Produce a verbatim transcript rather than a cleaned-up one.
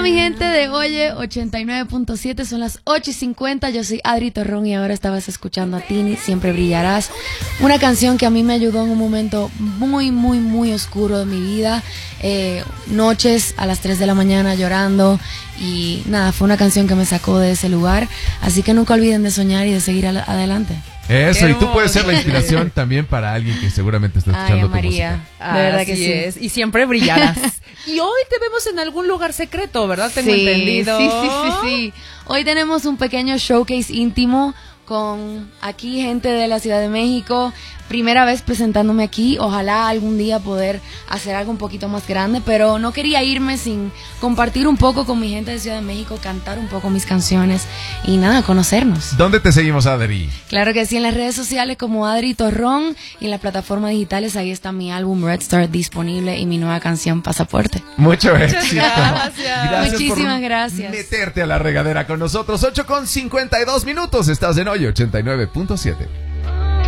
mi gente de Oye ochenta y nueve punto siete, son las ocho y cincuenta, yo soy Adri Torrón y ahora estabas escuchando a Tini, Siempre Brillarás, una canción que a mí me ayudó en un momento muy, muy, muy oscuro de mi vida, eh, noches a las tres de la mañana llorando y nada, fue una canción que me sacó de ese lugar, así que nunca olviden de soñar y de seguir al- adelante. Eso, y tú puedes ser la inspiración también para alguien que seguramente está escuchando Ay, tu María, música. de verdad Así que sí. es, y siempre brillarás. Y hoy te vemos en algún lugar secreto, ¿verdad? Tengo Sí, entendido. Sí, sí, sí, sí. Hoy tenemos un pequeño showcase íntimo con aquí gente de la Ciudad de México. Primera vez presentándome aquí. Ojalá algún día poder hacer algo un poquito más grande, pero no quería irme sin compartir un poco con mi gente de Ciudad de México, cantar un poco mis canciones y nada, conocernos. ¿Dónde te seguimos, Adri? Claro que sí, en las redes sociales como Adri Torrón y en las plataformas digitales, ahí está mi álbum Red Star disponible y mi nueva canción Pasaporte. Mucho éxito. gracias. Gracias Muchísimas por gracias. meterte a la regadera con nosotros. ocho con cincuenta y dos minutos. Estás en Hoy ochenta y nueve punto siete.